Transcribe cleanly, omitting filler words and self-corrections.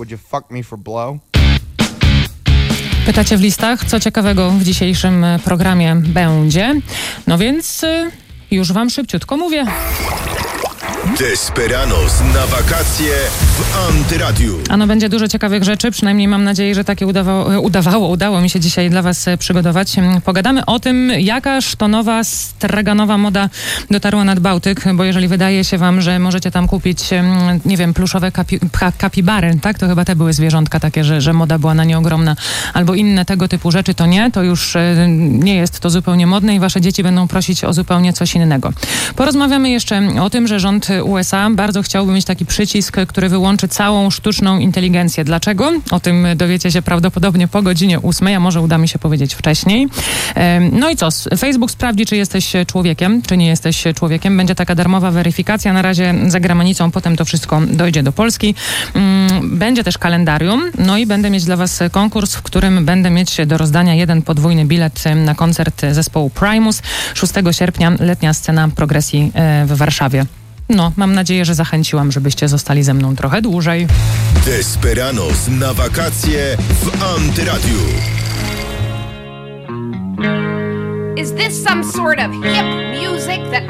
would you fuck me for blow? Pytacie w listach, co ciekawego w dzisiejszym programie będzie. No więc już wam szybciutko mówię. Desperados na wakacje w Antyradiu. Ano będzie dużo ciekawych rzeczy, przynajmniej mam nadzieję, że takie udało mi się dzisiaj dla was przygotować. Pogadamy o tym, jakaż to nowa straganowa moda dotarła nad Bałtyk, bo jeżeli wydaje się wam, że możecie tam kupić, nie wiem, pluszowe kapibary, tak? To chyba te były zwierzątka takie, że moda była na nie ogromna, albo inne tego typu rzeczy, to nie, to już nie jest to zupełnie modne i wasze dzieci będą prosić o zupełnie coś innego. Porozmawiamy jeszcze o tym, że rząd USA bardzo chciałby mieć taki przycisk, który wyłączy całą sztuczną inteligencję. Dlaczego? O tym dowiecie się prawdopodobnie po godzinie 8, a może uda mi się powiedzieć wcześniej. No i co? Facebook sprawdzi, czy jesteś człowiekiem, czy nie jesteś człowiekiem. Będzie taka darmowa weryfikacja. Na razie za granicą, potem to wszystko dojdzie do Polski. Będzie też kalendarium. No i będę mieć dla was konkurs, w którym będę mieć do rozdania jeden podwójny bilet na koncert zespołu Primus. 6 sierpnia letnia scena progresji w Warszawie. No, mam nadzieję, że zachęciłam, żebyście zostali ze mną trochę dłużej. Desperados na wakacje w Antyradiu. Is this some sort of hip music that